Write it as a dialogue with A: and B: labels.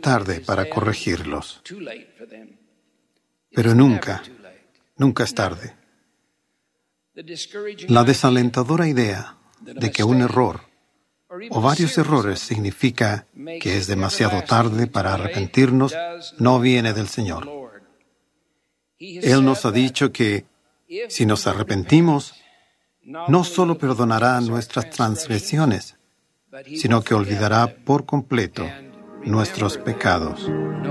A: tarde para corregirlos. Pero nunca es tarde. La desalentadora idea de que un error o varios errores significa que es demasiado tarde para arrepentirnos no viene del Señor. Él nos ha dicho que si nos arrepentimos, no solo perdonará nuestras transgresiones, sino que olvidará por completo nuestros pecados.